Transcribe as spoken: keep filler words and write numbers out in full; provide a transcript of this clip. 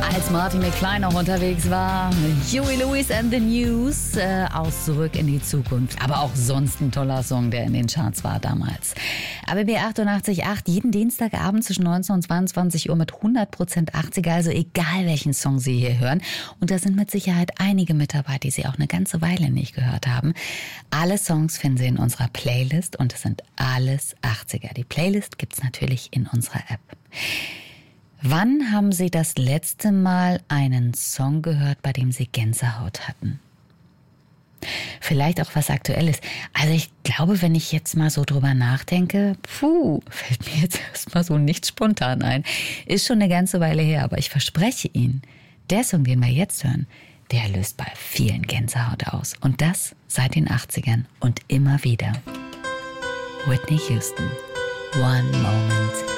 Als Marty McFly noch unterwegs war, Huey Lewis and the News äh, aus Zurück in die Zukunft. Aber auch sonst ein toller Song, der in den Charts war damals. A B B achtundachtzig Komma acht, jeden Dienstagabend zwischen neunzehn und zweiundzwanzig Uhr mit hundert Prozent achtziger, also egal welchen Song Sie hier hören. Und da sind mit Sicherheit einige mit dabei, die Sie auch eine ganze Weile nicht gehört haben. Alle Songs finden Sie in unserer Playlist und es sind alles achtziger. Die Playlist gibt's natürlich in unserer App. Wann haben Sie das letzte Mal einen Song gehört, bei dem Sie Gänsehaut hatten? Vielleicht auch was Aktuelles. Also ich glaube, wenn ich jetzt mal so drüber nachdenke, puh, fällt mir jetzt erstmal so nichts spontan ein. Ist schon eine ganze Weile her, aber ich verspreche Ihnen, der Song, den wir jetzt hören, der löst bei vielen Gänsehaut aus. Und das seit den achtzigern und immer wieder. Whitney Houston, One Moment